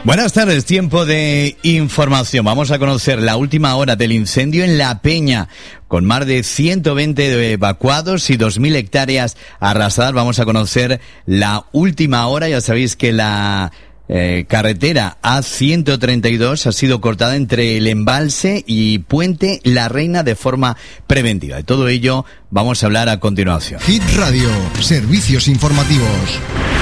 Buenas tardes, tiempo de información. Vamos a conocer la última hora del incendio en La Peña. Con más de 120 evacuados y 2.000 hectáreas arrasadas. Vamos a conocer la última hora. Ya sabéis que la carretera A132 ha sido cortada entre el embalse y Puente La Reina de forma preventiva. De todo ello vamos a hablar a continuación. Hit Radio, servicios informativos.